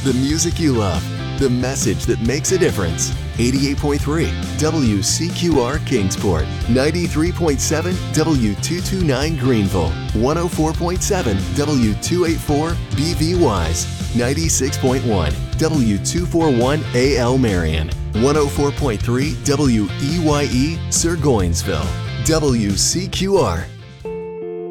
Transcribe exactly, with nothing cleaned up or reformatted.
The music you love, the message that makes a difference. eighty-eight point three W C Q R Kingsport, ninety-three point seven W two twenty-nine Greenville, one oh four point seven W two eighty-four B V Wise, ninety-six point one W two forty-one A L Marion, one oh four point three W E Y E Sir Goinsville. W C Q R